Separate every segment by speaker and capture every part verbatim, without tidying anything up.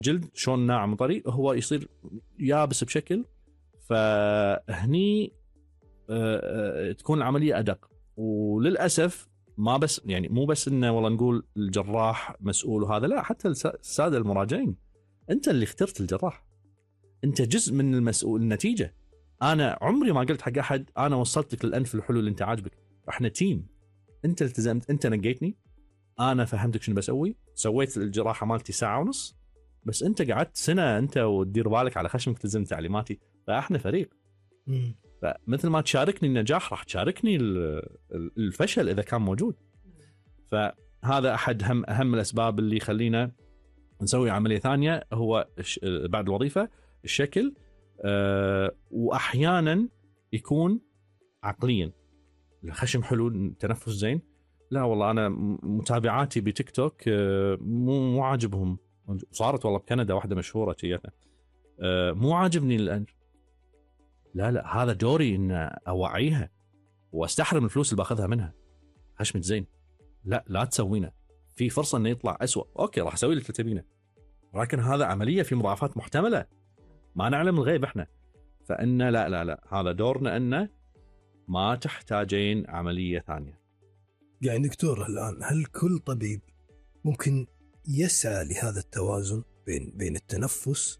Speaker 1: جلد شلون ناعم طري هو يصير يابس بشكل، فهني تكون العمليه ادق. وللاسف ما بس يعني مو بس انه والله نقول الجراح مسؤول وهذا، لا، حتى الساده المراجعين انت اللي اخترت الجراح، انت جزء من المسؤول النتيجه. انا عمري ما قلت حق احد انا وصلتك للانف الحلو اللي انت عاجبك، احنا تيم، انت التزمت، انت نقيتني، انا فهمتك شنو بسوي، سويت الجراحه مالتي ساعه ونص، بس انت قعدت سنه انت وتدير بالك على خشمك تلزم تعليماتي، فاحنا فريق.
Speaker 2: مم.
Speaker 1: فمثل ما تشاركني النجاح راح تشاركني الفشل اذا كان موجود. فهذا احد اهم اهم الاسباب اللي يخلينا نسوي عمليه ثانيه، هو بعد الوظيفه الشكل. أه واحيانا يكون عقليا، الخشم حلو، التنفس زين، لا والله انا متابعاتي بتيك توك مو مو عاجبهم. صارت والله بكندا واحده مشهوره جيتنا مو عاجبني الانف، لا لا هذا دوري ان اوعيها واستحرم الفلوس اللي باخذها منها. خشمت زين، لا لا تسوينا، في فرصه انه يطلع اسوء، اوكي راح اسوي اللي تبينه، ولكن هذا عمليه في مضاعفات محتمله، ما نعلم الغيب احنا. فان لا لا لا هذا دورنا ان ما تحتاجين عمليه ثانيه.
Speaker 2: يعني دكتور الان هل كل طبيب ممكن يسعى لهذا التوازن بين بين التنفس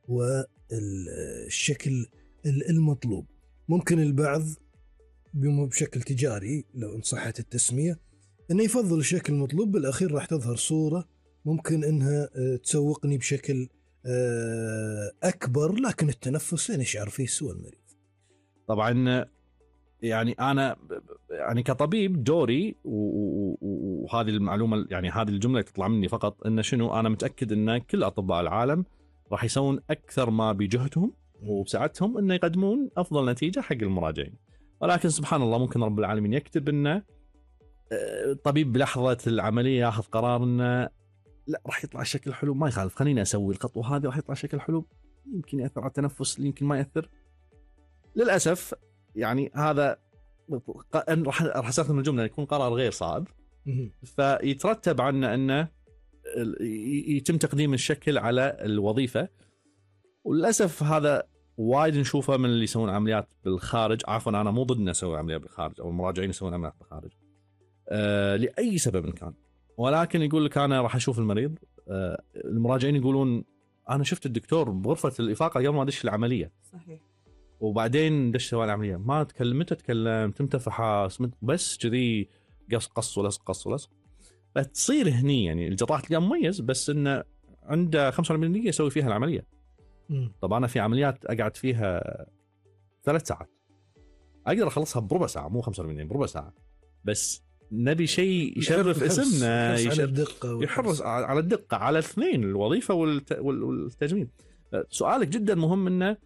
Speaker 2: والشكل المطلوب؟ ممكن البعض بشكل تجاري لو ان صحت التسميه انه يفضل الشكل المطلوب، بالاخير راح تظهر صوره ممكن انها تسوقني بشكل اكبر، لكن التنفس لا نشعر فيه سوى المريض.
Speaker 1: طبعا يعني انا يعني كطبيب دوري، وهذه المعلومه يعني هذه الجمله تطلع مني فقط، ان شنو انا متاكد ان كل اطباء العالم راح يسوون اكثر ما بجهدهم وبسعتهم انه يقدمون افضل نتيجه حق المراجعين. ولكن سبحان الله ممكن رب العالمين يكتب انه الطبيب بلحظه العمليه ياخذ قرار انه لا راح يطلع الشكل حلو، ما يخالف خليني اسوي الخطوه هذه راح يطلع شكل حلو، يمكن ياثر على التنفس يمكن ما ياثر. للاسف يعني هذا راح راح استخدم الجمله يكون قرار غير صائب، فيترتب عنه انه يتم تقديم الشكل على الوظيفه. وللاسف هذا وايد نشوفه من اللي يسوون عمليات بالخارج. عفوا انا مو ضد نسوي عمليات بالخارج او المراجعين يسوون عمليات بالخارج أه لاي سبب كان، ولكن يقول لك انا راح اشوف المريض. أه المراجعين يقولون انا شفت الدكتور بغرفه الافاقه قبل ما ادش العمليه، صحيح، وبعدين دش سوى العمليه، ما تكلم متى تكلم تمتى فحاص بس كذي قص قص ولصق قص ولصق. فتصير هني يعني الجراح تلقاه مميز بس انه عنده خمسة وأربعين دقيقه يسوي فيها العمليه. طبعا انا في عمليات اقعد فيها ثلاث ساعات اقدر اخلصها بربع ساعه، مو خمسة وأربعين بربع ساعه، بس نبي شيء يشرف اسمنا،
Speaker 2: يحرص على الدقه،
Speaker 1: يحرص على الدقه على الاثنين، الوظيفه والتجميل. سؤالك جدا مهم، انه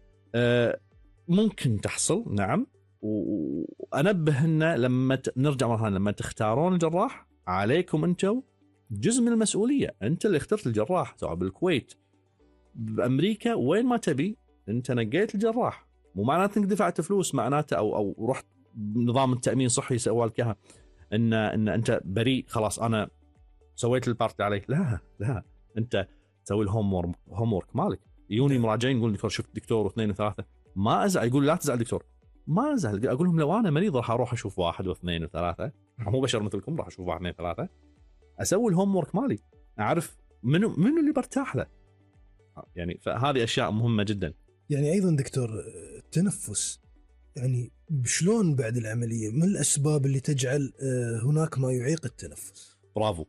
Speaker 1: ممكن تحصل نعم، وانبه انه لما نرجع مره ثانيه لما تختارون الجراح عليكم انتم جزء من المسؤوليه، انت اللي اخترت الجراح، سواء بالكويت بامريكا وين ما تبي انت نقيت الجراح، مو معناته انك دفعت فلوس معناته او او رحت نظام التامين الصحي سوى لك اياها ان ان انت بريء خلاص انا سويت البارت علي. لا لا انت تسوي الهوم وورك هوم وورك مالك. يوني مراجعين يقول دكتور شفت دكتور واثنين وثلاثه، ما ازعل، يقول لا تزعل دكتور، ما ازعل، اقول لهم لو انا مريض راح اروح اشوف واحد واثنين وثلاثه، مو بشر مثلكم راح اشوف واحد اثنين ثلاثه، اسوي الهوم وورك مالي، اعرف منو منو اللي برتاح له يعني. فهذه اشياء مهمه جدا.
Speaker 2: يعني ايضا دكتور التنفس يعني شلون بعد العمليه، ما الاسباب اللي تجعل هناك ما يعيق التنفس؟
Speaker 1: برافو.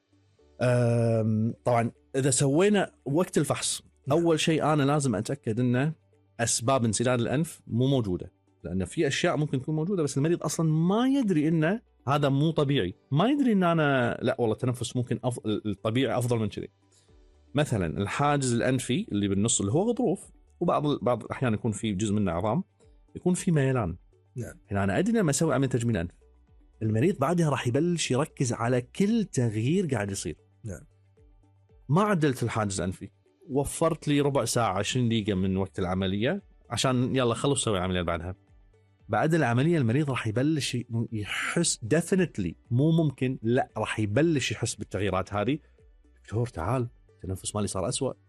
Speaker 1: طبعا اذا سوينا وقت الفحص اول شيء انا لازم اتاكد ان اسباب انسداد الانف مو موجوده، لان في اشياء ممكن تكون موجوده بس المريض اصلا ما يدري انه هذا مو طبيعي، ما يدري ان انا لا والله التنفس ممكن أفضل الطبيعي افضل من كذي. مثلا الحاجز الانفي اللي بالنص اللي هو غضروف، وبعض بعض الاحيان يكون في جزء منه عظام يكون في ميلان.
Speaker 2: نعم.
Speaker 1: هنا انا ادري لما اسوي عمليه تجميل انف المريض بعدها راح يبلش يركز على كل تغيير قاعد يصير.
Speaker 2: نعم.
Speaker 1: ما عدلت الحاجز الانفي، وفرت لي ربع ساعه عشرين دقيقه من وقت العمليه عشان يلا خلص سوي العمليه بعدها. بعد العمليه المريض راح يبلش يحس ديفينتلي، مو ممكن لا راح يبلش يحس بالتغييرات هذه. دكتور تعال التنفس مالي صار أسوأ.